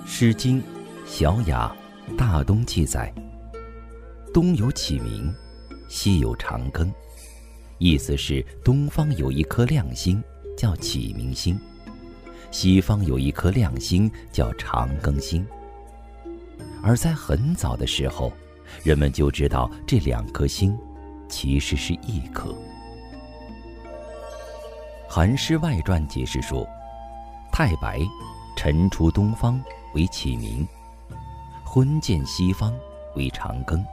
诗经·小雅·大东记载，东有启明，西有长庚，意思是东方有一颗亮星叫启明星，西方有一颗亮星叫长庚星。而在很早的时候，人们就知道这两颗星其实是一颗。《韩诗外传》解释说，太白晨出东方为启明，昏见西方为长庚，